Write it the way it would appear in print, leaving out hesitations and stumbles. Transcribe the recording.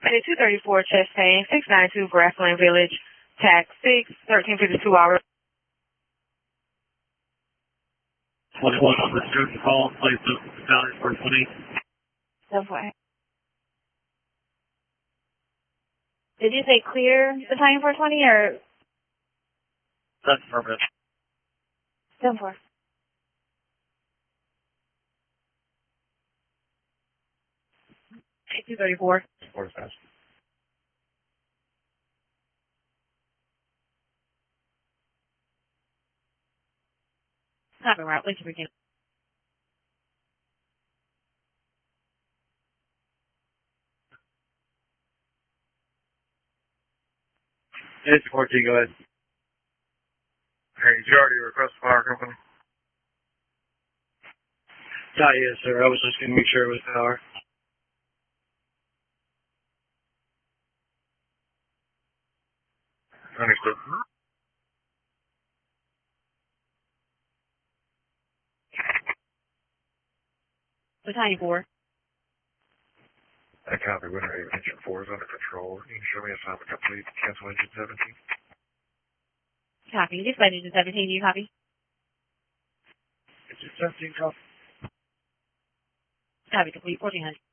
Dispatch 234 Chastain, 692 Grassland Village, TAC 6, 1352 hours. 21 over the call, place of Battalion 420. 7-4. Did you say clear Battalion 420 or? That's affirmative. 7-4. Hey, 234. 4 dispatch. Copy route, Lincoln Virginia. It's 14, go ahead. Hey, did you already request the power company? Not yet, sir. I was just going to make sure it was power. Understood. Battalion 4. I copy. Winter Haven Engine 4 is under control. You can show me assignment complete. Cancel Engine 17. Copy. Dispatch Engine 17, do you copy? Engine 17, copy. Copy complete, 1400.